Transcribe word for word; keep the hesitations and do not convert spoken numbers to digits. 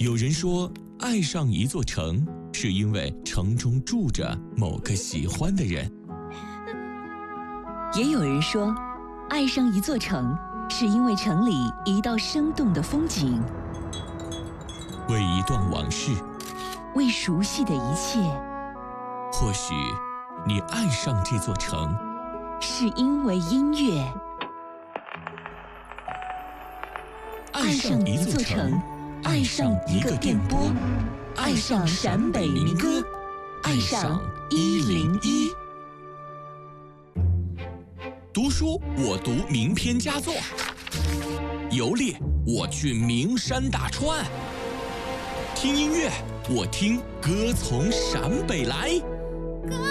有人说，爱上一座城，是因为城中住着某个喜欢的人。 也有人说，爱上一座城，是因为城里一道生动的风景， 为一段往事， 为熟悉的一切。 或许你爱上这座城， 是因为音乐。爱上一座城，爱上一个电波，爱上陕北民歌，爱上一零一。 读书我读名篇佳作，游猎我去名山大川，听音乐我听歌从陕北来。